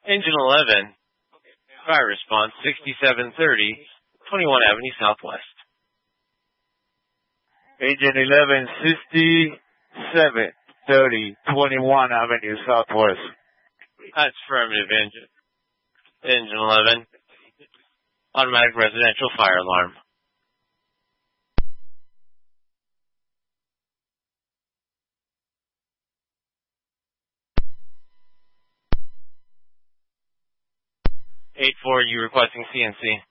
Engine 11, fire response 6730, 21 Avenue Southwest. Engine 11, 6730, 21 Avenue Southwest. That's affirmative, Engine 11. Automatic residential fire alarm. Eight four, you requesting CNC?